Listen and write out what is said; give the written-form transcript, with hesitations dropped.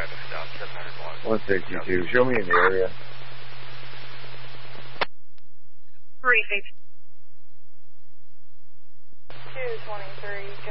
traffic stop, 700 block. 162. Show me in the area. 360. 223.